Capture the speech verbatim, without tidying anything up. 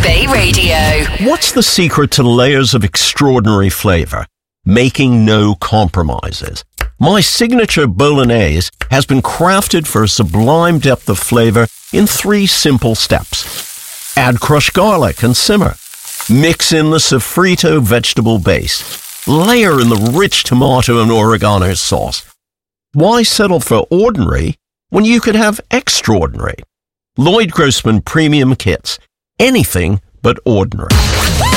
Bay Radio. What's the secret to layers of extraordinary flavor? Making no compromises. My signature bolognese has been crafted for a sublime depth of flavor in three simple steps. Add crushed garlic and simmer. Mix in the sofrito vegetable base. Layer in the rich tomato and oregano sauce. Why settle for ordinary when you could have extraordinary? Lloyd Grossman Premium Kits. Anything but ordinary.